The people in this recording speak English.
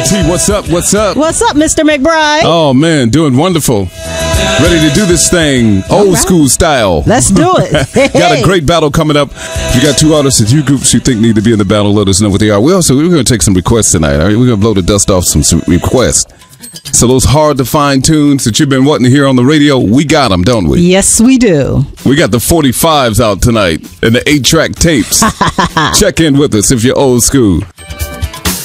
T, what's up? What's up? What's up, Mr. McBride? Oh, man, doing wonderful. Ready to do this thing old school style. Let's do it. Got a great battle coming up. If you got two artists that you groups you think need to be in the battle, let us know what they are. We're going to take some requests tonight. All right? We're going to blow the dust off some requests. So those hard to find tunes that you've been wanting to hear on the radio, we got them, don't we? Yes, we do. We got the 45s out tonight and the 8-track tapes. Check in with us if you're old school.